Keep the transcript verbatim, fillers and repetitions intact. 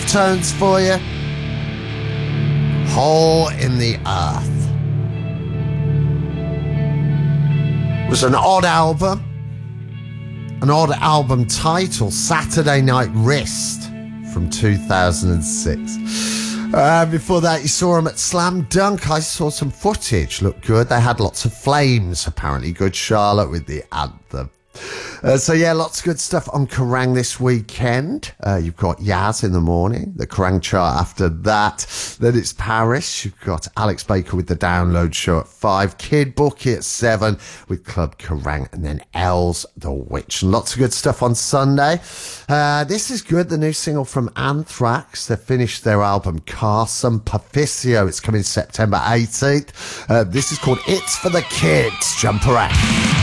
Deftones for you. Hole in the Earth. It was an odd album. An odd album title, Saturday Night Wrist, from two thousand six. Uh, before that, you saw them at Slam Dunk. I saw some footage. Looked good. They had lots of flames, apparently. Good Charlotte with the anthem. Uh, so yeah, lots of good stuff on Kerrang this weekend. Uh, you've got Yaz in the morning, the Kerrang chart after that. Then it's Paris. You've got Alex Baker with the Download Show at five. Kid Bookie at seven with Club Kerrang. And then Els the Witch. And lots of good stuff on Sunday. Uh, this is good. The new single from Anthrax. They finished their album Carson Paficio. It's coming September eighteenth. Uh, this is called It's for the Kids. Jump around.